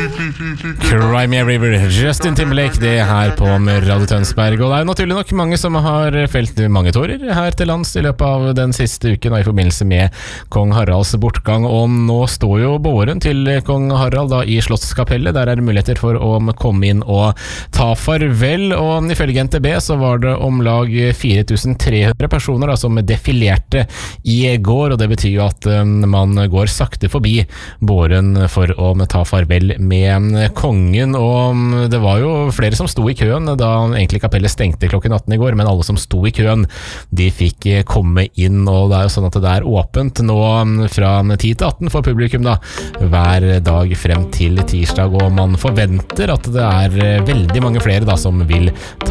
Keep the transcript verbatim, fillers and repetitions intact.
Crimea River, Justin Timberlake, det er her på Radio Tønsberg. Og det er jo naturlig nok mange som har felt mange tårer her til lands i løpet av den siste uken, og i forbindelse med kong Haralds bortgang. Og nå står jo båren til kong Harald da i Slottskapellet. Der er det muligheter for å komme inn og ta farvel. Og ifølge N T B så var det om lag fire tusen tre hundre personer da, som defilerte i går, og det betyr jo at um, man går sakte forbi båren for å ta farvel med kongen. Og det var jo flere som sto i køen da egentlig kapellet stengte klokken atten i går, men alle som sto i køen, de fikk komme inn, og det er jo sånn at det er åpent nå fra ti til atten for publikum da, hver dag frem til tirsdag, og man forventer at det er veldig mange flere da som vil ta